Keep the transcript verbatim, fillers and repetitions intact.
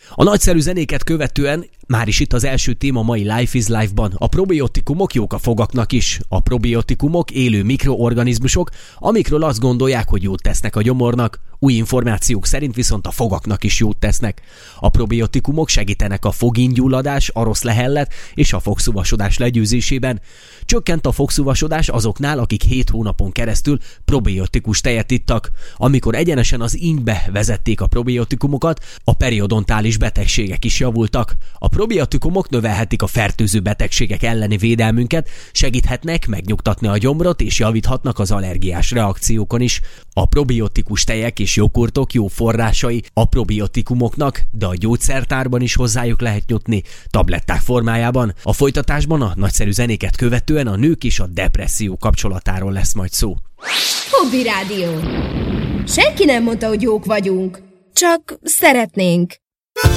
A nagyszerű zenéket követően már is itt az első téma mai Life is Life-ban. A probiotikumok jók a fogaknak is. A probiotikumok élő mikroorganizmusok, amikről azt gondolják, hogy jót tesznek a gyomornak. Új információk szerint viszont a fogaknak is jót tesznek. A probiotikumok segítenek a fogingyulladás, a rossz lehellet és a fogszúvasodás legyőzésében. Csökkent a fogszúvasodás azoknál, akik hét hónapon keresztül probiotikus tejet ittak. Amikor egyenesen az ingybe vezették a probiotikumokat, a periodontális betegségek is javultak. A probiotikumok növelhetik a fertőző betegségek elleni védelmünket, segíthetnek megnyugtatni a gyomrot és javíthatnak az allergiás reakciókon is. A probiotikus tejek és joghurtok jó forrásai a probiotikumoknak, de a gyógyszertárban is hozzájuk lehet nyújtani tabletták formájában. A folytatásban a nagyszerű zenéket követően a nők és a depresszió kapcsolatáról lesz majd szó. Hobby Rádió. Senki nem mondta, hogy jók vagyunk, csak szeretnénk.